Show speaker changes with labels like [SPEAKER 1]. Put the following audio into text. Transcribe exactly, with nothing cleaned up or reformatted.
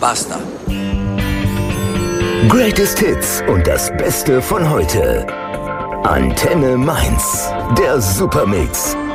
[SPEAKER 1] Basta.
[SPEAKER 2] Greatest Hits und das Beste von heute. Antenne Mainz, der Supermix.